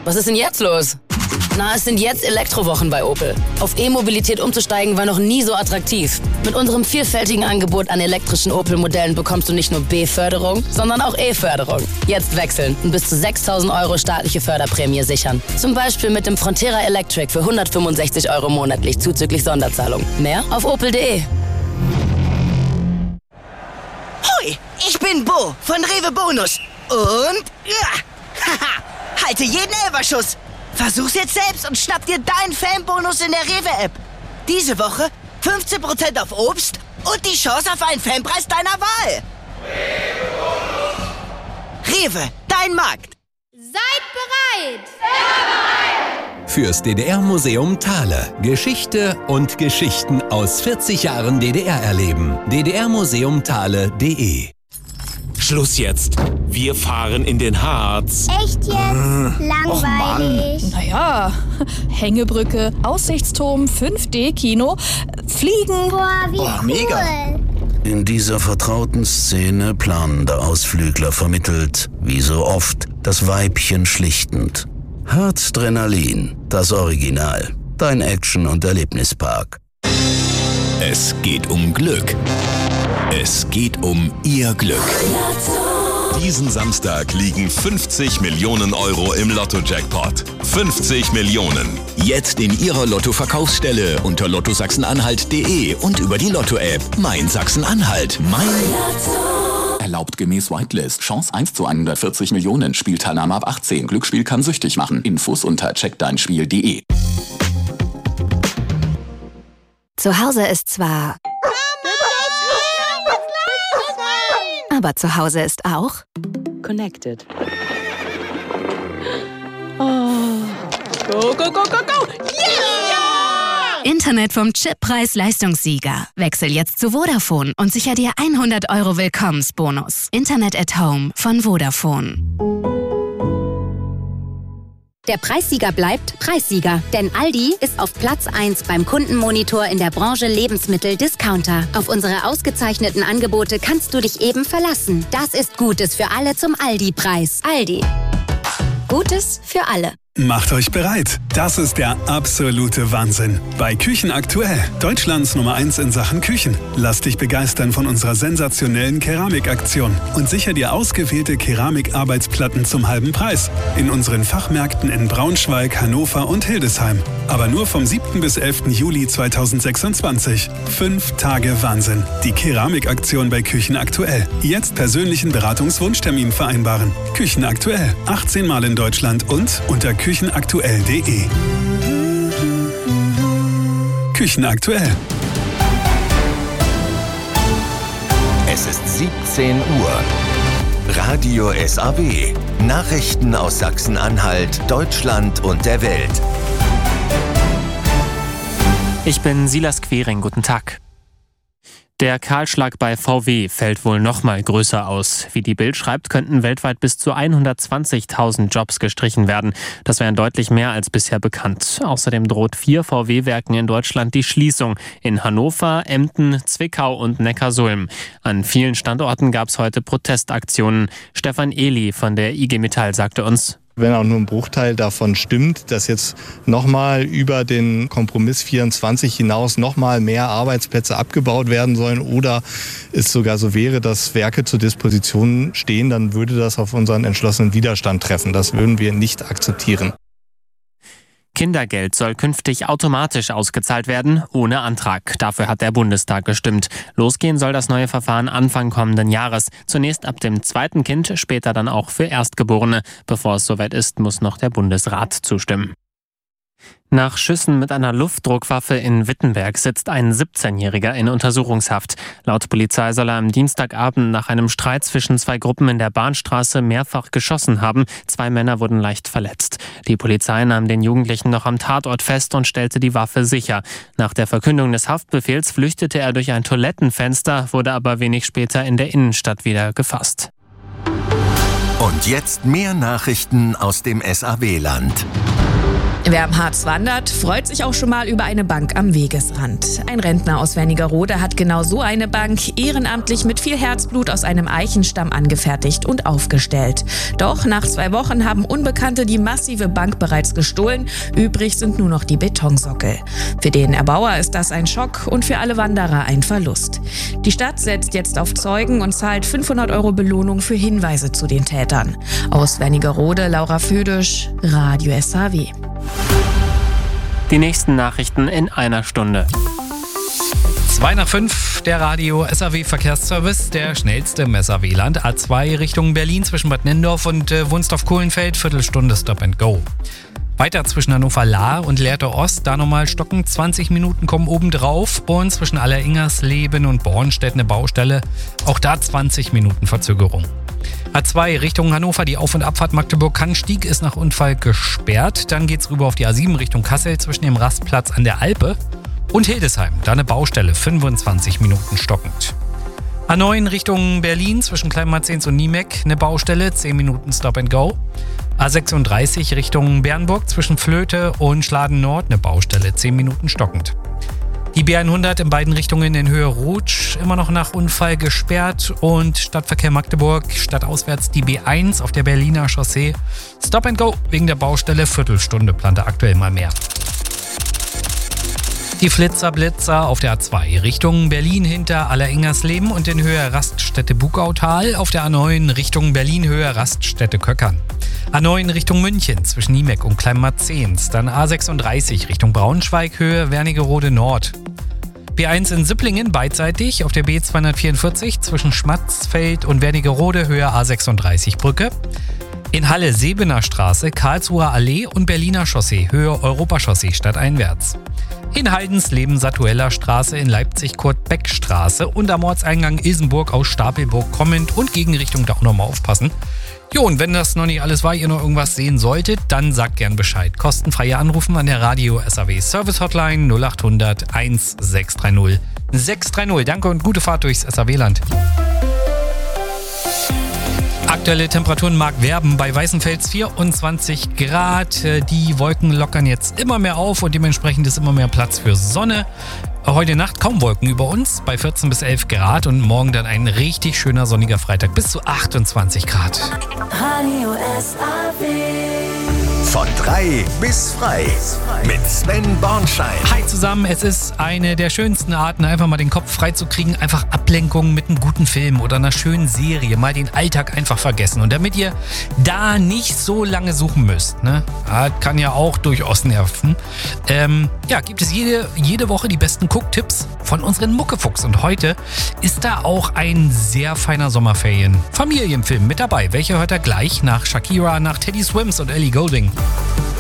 Was ist denn jetzt los? Na, es sind jetzt Elektrowochen bei Opel. Auf E-Mobilität umzusteigen war noch nie so attraktiv. Mit unserem vielfältigen Angebot an elektrischen Opel-Modellen bekommst du nicht nur B-Förderung, sondern auch E-Förderung. Jetzt wechseln und bis zu 6.000 € staatliche Förderprämie sichern. Zum Beispiel mit dem Frontera Electric für 165 € monatlich zuzüglich Sonderzahlung. Mehr auf opel.de. Hoi, ich bin Bo von Rewe Bonus. Und haha, halte jeden Elferschuss. Versuch's jetzt selbst und schnapp dir deinen Fanbonus in der Rewe-App. Diese Woche 15% auf Obst und die Chance auf einen Fanpreis deiner Wahl. Rewe, dein Markt. Seid bereit! Fürs DDR-Museum Thale. Geschichte und Geschichten aus 40 Jahren DDR erleben. ddrmuseumthale.de. Schluss jetzt. Wir fahren in den Harz. Echt jetzt? Langweilig. Naja, Hängebrücke, Aussichtsturm, 5D-Kino, Fliegen. Boah, wie cool. Mega. In dieser vertrauten Szene planen der Ausflügler vermittelt, wie so oft, das Weibchen schlichtend. Harzdrenalin, das Original. Dein Action- und Erlebnispark. Es geht um Glück. Es geht um Ihr Glück. Diesen Samstag liegen 50 Millionen € im Lotto-Jackpot. 50 Millionen. Jetzt in Ihrer Lotto-Verkaufsstelle unter lottosachsen-anhalt.de und über die Lotto-App. Mein Sachsen-Anhalt. Mein Lotto. Erlaubt gemäß Whitelist. Chance 1 zu 140 Millionen. Spielteilnahme ab 18. Glücksspiel kann süchtig machen. Infos unter checkdeinspiel.de. Zu Hause ist zwar... Aber zu Hause ist auch... Connected. Oh. Go, go, go, go, go! Yeah! Internet vom Chip-Preis-Leistungssieger. Wechsel jetzt zu Vodafone und sicher dir 100 € Willkommensbonus. Internet at Home von Vodafone. Der Preissieger bleibt Preissieger, denn Aldi ist auf Platz 1 beim Kundenmonitor in der Branche Lebensmittel-Discounter. Auf unsere ausgezeichneten Angebote kannst du dich eben verlassen. Das ist Gutes für alle zum Aldi-Preis. Aldi. Gutes für alle. Macht euch bereit. Das ist der absolute Wahnsinn. Bei Küchen aktuell. Deutschlands Nummer 1 in Sachen Küchen. Lass dich begeistern von unserer sensationellen Keramikaktion und sicher dir ausgewählte Keramikarbeitsplatten zum halben Preis. In unseren Fachmärkten in Braunschweig, Hannover und Hildesheim. Aber nur vom 7. bis 11. Juli 2026. 5 Tage Wahnsinn. Die Keramikaktion bei Küchen aktuell. Jetzt persönlichen Beratungswunschtermin vereinbaren. Küchen aktuell. 18 Mal in Deutschland und unter küchenaktuell.de. Küchen aktuell. Es ist 17 Uhr. Radio SAW. Nachrichten aus Sachsen-Anhalt, Deutschland und der Welt. Ich bin Silas Quering, guten Tag. Der Kahlschlag bei VW fällt wohl noch mal größer aus. Wie die Bild schreibt, könnten weltweit bis zu 120.000 Jobs gestrichen werden. Das wären deutlich mehr als bisher bekannt. Außerdem droht 4 VW-Werken in Deutschland die Schließung. In Hannover, Emden, Zwickau und Neckarsulm. An vielen Standorten gab es heute Protestaktionen. Stefan Ehli von der IG Metall sagte uns: Wenn auch nur ein Bruchteil davon stimmt, dass jetzt nochmal über den Kompromiss 24 hinaus nochmal mehr Arbeitsplätze abgebaut werden sollen oder es sogar so wäre, dass Werke zur Disposition stehen, dann würde das auf unseren entschlossenen Widerstand treffen. Das würden wir nicht akzeptieren. Kindergeld soll künftig automatisch ausgezahlt werden, ohne Antrag. Dafür hat der Bundestag gestimmt. Losgehen soll das neue Verfahren Anfang kommenden Jahres. Zunächst ab dem 2. Kind, später dann auch für Erstgeborene. Bevor es soweit ist, muss noch der Bundesrat zustimmen. Nach Schüssen mit einer Luftdruckwaffe in Wittenberg sitzt ein 17-Jähriger in Untersuchungshaft. Laut Polizei soll er am Dienstagabend nach einem Streit zwischen 2 Gruppen in der Bahnstraße mehrfach geschossen haben. 2 Männer wurden leicht verletzt. Die Polizei nahm den Jugendlichen noch am Tatort fest und stellte die Waffe sicher. Nach der Verkündung des Haftbefehls flüchtete er durch ein Toilettenfenster, wurde aber wenig später in der Innenstadt wieder gefasst. Und jetzt mehr Nachrichten aus dem SAW-Land. Wer am Harz wandert, freut sich auch schon mal über eine Bank am Wegesrand. Ein Rentner aus Wernigerode hat genau so eine Bank ehrenamtlich mit viel Herzblut aus einem Eichenstamm angefertigt und aufgestellt. Doch nach 2 Wochen haben Unbekannte die massive Bank bereits gestohlen. Übrig sind nur noch die Betonsockel. Für den Erbauer ist das ein Schock und für alle Wanderer ein Verlust. Die Stadt setzt jetzt auf Zeugen und zahlt 500 € Belohnung für Hinweise zu den Tätern. Aus Wernigerode, Laura Födisch, Radio SAW. Die nächsten Nachrichten in einer Stunde. 2:05, der Radio SAW Verkehrsservice, der schnellste im SAW-Land. A2 Richtung Berlin zwischen Bad Nennendorf und Wunstorf-Kohlenfeld, Viertelstunde Stop and Go. Weiter zwischen Hannover-Lahr und Lehrte Ost, da nochmal stocken, 20 Minuten kommen obendrauf. Und zwischen Alleringersleben und Bornstedt eine Baustelle, auch da 20 Minuten Verzögerung. A2 Richtung Hannover, die Auf- und Abfahrt Magdeburg-Kannstieg ist nach Unfall gesperrt. Dann geht's rüber auf die A7 Richtung Kassel zwischen dem Rastplatz an der Alpe und Hildesheim. Da eine Baustelle, 25 Minuten stockend. A9 Richtung Berlin zwischen Kleinmarzens und Niemeck eine Baustelle, 10 Minuten Stop and Go. A36 Richtung Bernburg zwischen Flöte und Schladen Nord eine Baustelle, 10 Minuten stockend. Die B100 in beiden Richtungen in Höhe Rutsch immer noch nach Unfall gesperrt und Stadtverkehr Magdeburg stadtauswärts die B1 auf der Berliner Chaussee. Stop and Go wegen der Baustelle, Viertelstunde plante aktuell mal mehr. Die Flitzer-Blitzer auf der A2 Richtung Berlin hinter Alleringersleben und in Höhe Raststätte Bugautal, auf der A9 Richtung Berlin Höhe Raststätte Köckern. A9 Richtung München zwischen Niemeck und Kleinmarzens, dann A36 Richtung Braunschweig Höhe Wernigerode Nord. B1 in Sipplingen beidseitig auf der B244 zwischen Schmatzfeld und Wernigerode Höhe A36 Brücke. In Halle Sebener Straße, Karlsruher Allee und Berliner Chaussee Höhe Europachaussee stadteinwärts. In Haldensleben Satueller Straße, in Leipzig Kurt-Beck-Straße und am Ortseingang Ilsenburg aus Stapelburg kommend und Gegenrichtung da auch nochmal aufpassen. Jo, und wenn das noch nicht alles war, ihr noch irgendwas sehen solltet, dann sagt gern Bescheid. Kostenfreie Anrufen an der Radio SAW Service Hotline 0800 1630 630. Danke und gute Fahrt durchs SAW-Land. Aktuelle Temperaturen Marktwerben bei Weißenfels 24 Grad. Die Wolken lockern jetzt immer mehr auf und dementsprechend ist immer mehr Platz für Sonne. Heute Nacht kaum Wolken über uns bei 14 bis 11 Grad und morgen dann ein richtig schöner sonniger Freitag bis zu 28 Grad. Radio SAW. Von 3 bis frei mit Sven Bornschein. Hi zusammen, es ist eine der schönsten Arten, einfach mal den Kopf frei zu kriegen. Einfach Ablenkung mit einem guten Film oder einer schönen Serie. Mal den Alltag einfach vergessen. Und damit ihr da nicht so lange suchen müsst, ne? Kann ja auch durchaus nerven. Gibt es jede Woche die besten Gucktipps von unseren Muckefuchs. Und heute ist da auch ein sehr feiner Sommerferien-Familienfilm mit dabei. Welcher hört ihr gleich nach Shakira, nach Teddy Swims und Ellie Goulding?